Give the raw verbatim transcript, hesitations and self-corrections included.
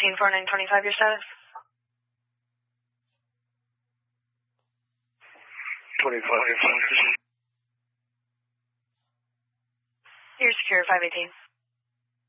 eighteen four nine twenty-five, your status? twenty-five. You're secure, five eighteen.